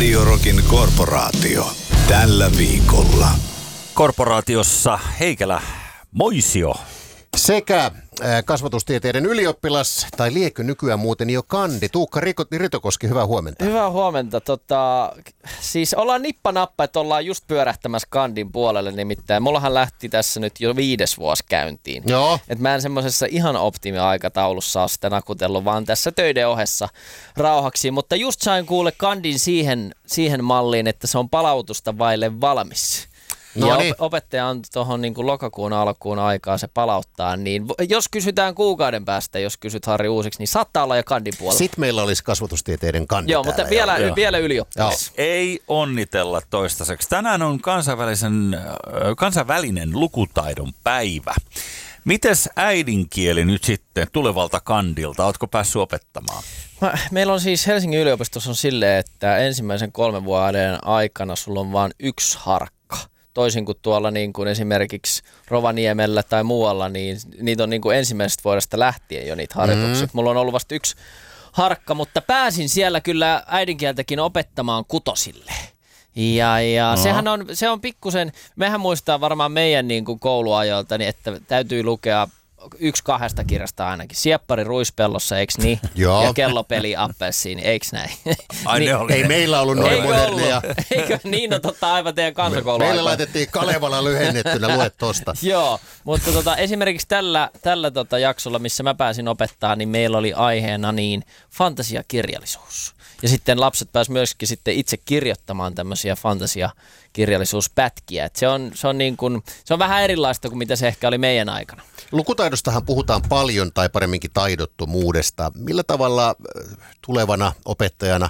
Radio Rockin korporaatio. Tällä viikolla. Korporaatiossa Heikelä Moisio. Sekä kasvatustieteiden ylioppilas, tai liekö nykyään muuten jo kandi, Tuukka Ritokoski, hyvää huomenta. Hyvää huomenta. Siis ollaan nippanappa, että ollaan just pyörähtämässä kandin puolelle nimittäin. Mullahan lähti tässä nyt jo 5. vuosi käyntiin. Joo. Et mä en semmoisessa ihan optimi-aikataulussa ole sitä nakutellut, vaan tässä töiden ohessa rauhaksi. Mutta just sain kuule kandin siihen malliin, että se on palautusta vaille valmis. No ja niin. opettaja antoi tuohon niin lokakuun alkuun aikaa se palauttaa, niin jos kysytään kuukauden päästä, jos kysyt Harri uusiksi, niin saattaa olla jo kandin puolella. Sitten meillä olisi kasvatustieteiden kandi. Joo, mutta vielä ylioppilas. Ei onnitella toistaiseksi. Tänään on kansainvälinen lukutaidon päivä. Mites äidinkieli nyt sitten tulevalta kandilta? Ootko päässyt opettamaan? Meillä on siis Helsingin yliopistossa on silleen, että ensimmäisen 3 vuoden aikana sulla on vain 1 harkka. Toisin kuin tuolla niin kuin esimerkiksi Rovaniemellä tai muualla, niin niitä on niin kuin ensimmäisestä vuodesta lähtien jo niitä harjoituksia. Mulla on ollut vasta 1 harkka, mutta pääsin siellä kyllä äidinkieltäkin opettamaan kutosille. Ja se on pikkusen, mehän muistaa varmaan meidän niin kuin kouluajoilta, niin että täytyy lukea 1 2 kirjasta ainakin. Sieppari ruispellossa, eiks niin? Joo. Ja kellopeli appelsiini, eiks näin? Ei meillä ollut noin moderneja. Eikö niin? No totta, aivan teidän kansakouluaikoina. Meillä laitettiin Kalevala lyhennettynä, lue tosta. Joo, mutta esimerkiksi tällä jaksolla, missä mä pääsin opettaa, niin meillä oli aiheena niin fantasiakirjallisuus. Ja sitten lapset pääsivät myöskin sitten itse kirjoittamaan tämmöisiä fantasiakirjallisuuspätkiä. Et se on vähän erilaista kuin mitä se ehkä oli meidän aikana. Lukutaidostahan puhutaan paljon, tai paremminkin taidottomuudesta. Millä tavalla tulevana opettajana,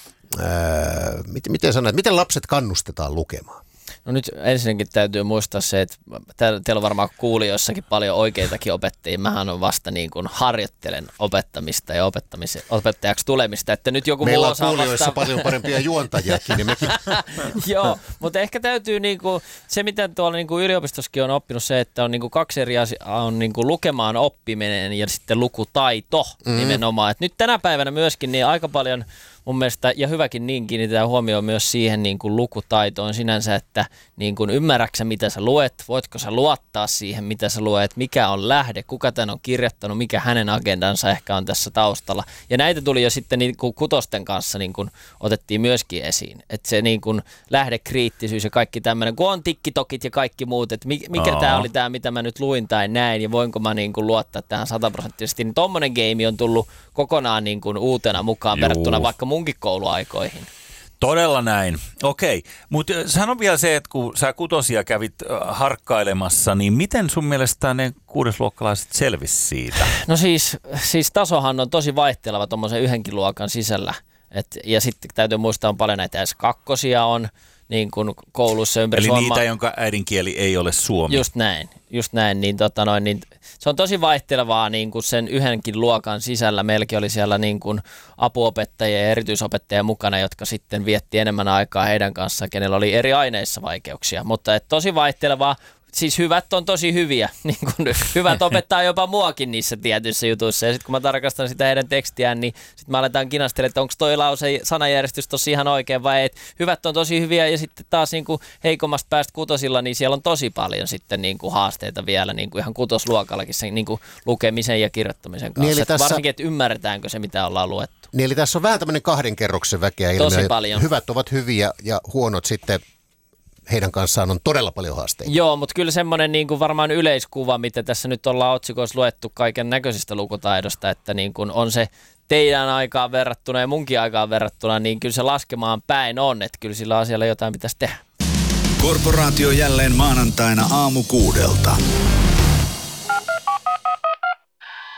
miten lapset kannustetaan lukemaan? No nyt ensinnäkin täytyy muistaa se, että teillä on varmaan kuulijoissakin paljon oikeitakin opettajia. Mähän on vasta niin kuin harjoittelen opettamista ja opettajaksi tulemista. Että nyt joku meillä muu on osaa kuulijoissa vasta paljon parempia juontajiakin. Niin mekin. Joo, mutta ehkä täytyy, se mitä tuolla yliopistossakin on oppinut, se, että on 2 eri asiaa, on lukemaan oppiminen ja sitten lukutaito nimenomaan. Et nyt tänä päivänä myöskin niin aika paljon mun mielestä, ja hyväkin niin, kiinnitetään huomioon myös siihen lukutaitoon sinänsä, että ymmärräksä mitä sä luet, voitko sä luottaa siihen mitä sä luet, mikä on lähde, kuka tän on kirjoittanut, mikä hänen agendansa ehkä on tässä taustalla. Ja näitä tuli jo sitten kutosten kanssa otettiin myöskin esiin, että se lähdekriittisyys ja kaikki tämmöinen, kun on TikTokit ja kaikki muut, että mikä tää oli tää, mitä mä nyt luin tai näin, ja voinko mä luottaa tähän 100%, niin tommonen game on tullut kokonaan uutena mukaan verrattuna vaikka munkin kouluaikoihin. Todella näin. Okei, mutta sano vielä se, että kun sä kutosia kävit harkkailemassa, niin miten sun mielestä ne 6-luokkalaiset selvisi siitä? No siis tasohan on tosi vaihteleva tuommoisen 1 luokan sisällä. Ja sitten täytyy muistaa, on paljon näitä S2 on niin kuin koulussa ympäri Suomea. Eli niitä, jonka äidinkieli ei ole suomi. Just näin. Niin se on tosi vaihtelevaa niin kuin sen 1 luokan sisällä. Meilläkin oli siellä niin kuin apuopettajia ja erityisopettajia mukana, jotka sitten vietti enemmän aikaa heidän kanssaan, kenellä oli eri aineissa vaikeuksia. Mutta tosi vaihtelevaa. Siis hyvät on tosi hyviä. Niin kun hyvät opettaa jopa muakin niissä tietyissä jutuissa. Ja sitten kun mä tarkastan sitä heidän tekstiään, niin sitten mä aletaan kinastella, että onko toi lause sanajärjestys tossa ihan oikein vai ei. Hyvät on tosi hyviä ja sitten taas heikommasta päästä kutosilla, niin siellä on tosi paljon sitten haasteita vielä ihan kutosluokallakin sen lukemisen ja kirjoittamisen kanssa. Niin tässä, varsinkin, että ymmärretäänkö se, mitä ollaan luettu. Niin eli tässä on vähän tämmöinen 2 kerroksen väkeä ilmiö. Tosi paljon. Hyvät ovat hyviä ja huonot sitten. Heidän kanssaan on todella paljon haasteita. Joo, mutta kyllä semmoinen varmaan yleiskuva, mitä tässä nyt ollaan otsikoissa luettu kaiken näköisistä lukutaidosta, että on se teidän aikaan verrattuna ja munkin aikaan verrattuna, niin kyllä se laskemaan päin on, että kyllä sillä asialla jotain pitäisi tehdä. Korporaatio jälleen maanantaina aamu 6.